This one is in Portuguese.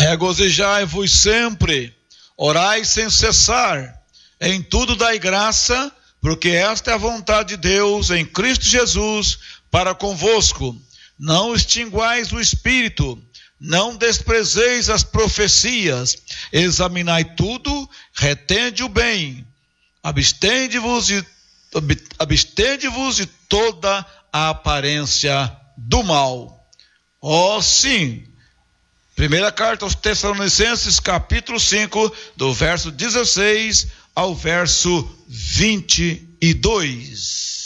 Regozijai-vos sempre, orai sem cessar, em tudo dai graça, porque esta é a vontade de Deus em Cristo Jesus para convosco. Não extinguais o Espírito, não desprezeis as profecias, examinai tudo, retende o bem, abstende-vos de toda a aparência do mal. Sim, primeira carta aos Tessalonicenses, capítulo 5, do verso 16 ao verso 22.